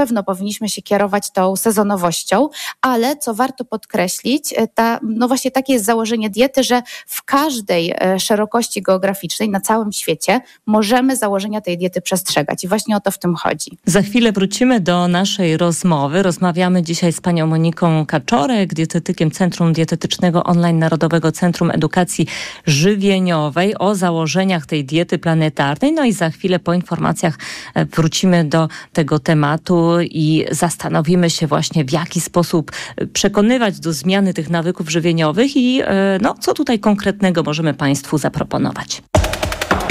pewno powinniśmy się kierować tą sezonowością, ale co warto podkreślić, właśnie takie jest założenie diety, że w każdej szerokości geograficznej na całym świecie możemy założenia tej diety przestrzegać i właśnie o to w tym chodzi. Za chwilę wrócimy do naszej rozmowy. Rozmawiamy dzisiaj z panią Moniką Kaczorek, dietetykiem Centrum Dietetycznego Online Narodowego Centrum Edukacji Żywieniowej, o założeniach tej diety planetarnej. No i za chwilę po informacjach wrócimy do tego tematu i zastanowimy się właśnie, w jaki sposób przekonywać do zmiany tych nawyków żywieniowych i co tutaj konkretnego możemy państwu zaproponować.